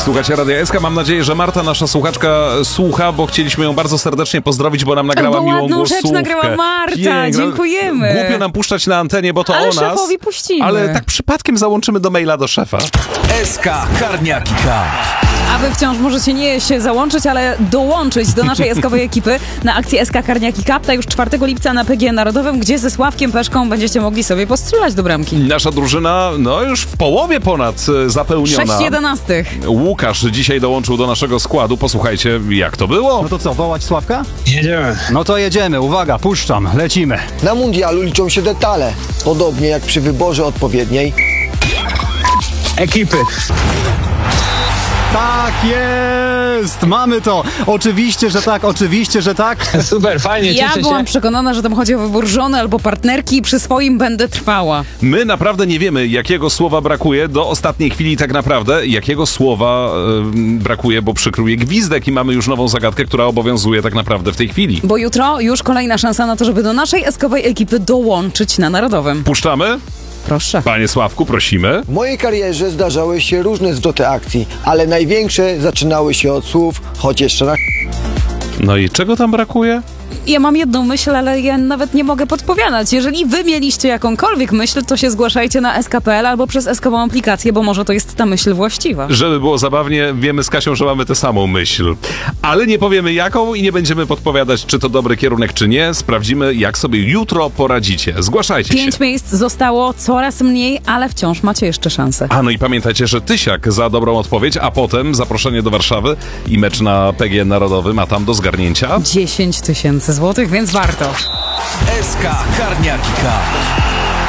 Słuchajcie Radia SK. Mam nadzieję, że Marta, nasza słuchaczka, słucha, bo chcieliśmy ją bardzo serdecznie pozdrowić, bo nam nagrała miłą ładną głosówkę. rzecz nagrała Marta, dziękujemy. Głupio nam puszczać na antenie, bo to ale o nas. szefowi puścimy. Ale tak przypadkiem załączymy do maila do szefa. SK Karniaki K. A wy wciąż możecie nie się załączyć, ale dołączyć do naszej SK-owej ekipy na akcję SK Karniaki Cup. Już 4 lipca na PGE Narodowym, gdzie ze Sławkiem Peszką będziecie mogli sobie postrzelać do bramki. Nasza drużyna, już w połowie ponad zapełniona. 6/11. Łukasz dzisiaj dołączył do naszego składu. Posłuchajcie, jak to było. No to co, wołać Sławka? Jedziemy. No to jedziemy, uwaga, puszczam, lecimy. Na mundialu liczą się detale, podobnie jak przy wyborze odpowiedniej Ekipy. Tak jest, mamy to. Oczywiście, że tak, oczywiście, że tak. Super, fajnie, Ja cieszę byłam się. przekonana, że tam chodzi o wybór żony albo partnerki i przy swoim będę trwała. My naprawdę nie wiemy, jakiego słowa brakuje do ostatniej chwili tak naprawdę, jakiego słowa brakuje, bo przykruje gwizdek i mamy już nową zagadkę, która obowiązuje tak naprawdę w tej chwili. Bo jutro już kolejna szansa na to, żeby do naszej SK-owej ekipy dołączyć na Narodowym. Puszczamy? Proszę. Panie Sławku, prosimy. W mojej karierze zdarzały się różne zwroty akcji, ale największe zaczynały się od słów, choć jeszcze na No i czego tam brakuje? Ja mam jedną myśl, ale ja nawet nie mogę podpowiadać. Jeżeli wy mieliście jakąkolwiek myśl, to się zgłaszajcie na SK.pl albo przez SK-ową aplikację, bo może to jest ta myśl właściwa. Żeby było zabawnie, wiemy z Kasią, że mamy tę samą myśl. Ale nie powiemy jaką i nie będziemy podpowiadać, czy to dobry kierunek, czy nie. Sprawdzimy, jak sobie jutro poradzicie. Zgłaszajcie 5 się. miejsc zostało, coraz mniej, ale wciąż macie jeszcze szansę. No i pamiętajcie, że Tysiak za dobrą odpowiedź, a potem zaproszenie do Warszawy i mecz na PGE Narodowym, a tam do zgarnięcia 10 000 złotych, więc warto. SK Karniaki K.